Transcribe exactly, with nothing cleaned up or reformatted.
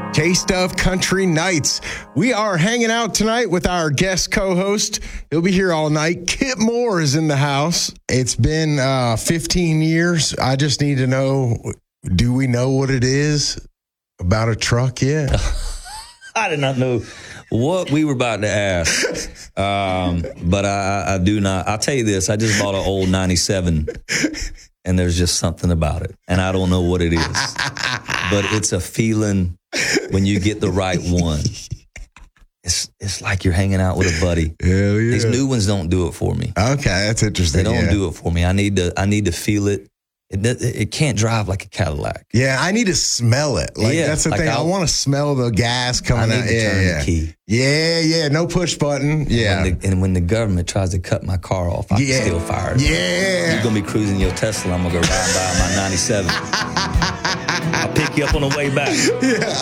Taste of Country Nights. We are hanging out tonight with our guest co-host. He'll be here all night. Kip Moore is in the house. It's been uh, fifteen years. I just need to know, do we know what it is about a truck yet? I did not know what we were about to ask. Um, but I, I do not. I'll tell you this. I just bought an old ninety-seven, and there's just something about it. And I don't know what it is. But it's a feeling when you get the right one. It's it's like you're hanging out with a buddy. Hell yeah. These new ones don't do it for me. Okay, that's interesting. They don't yeah. do it for me. I need to I need to feel it. It, it can't drive like a Cadillac. Yeah, I need to smell it. Like yeah, that's the like thing. I'll, I want to smell the gas coming I need out. to Yeah, turn yeah. the key. Yeah, yeah. No push button. Yeah. And when, the, and when the government tries to cut my car off, I yeah. can still fire it. Yeah. You're gonna be cruising your Tesla. I'm gonna go ride by my ninety-seven. I'll pick you up on the way back. Yeah.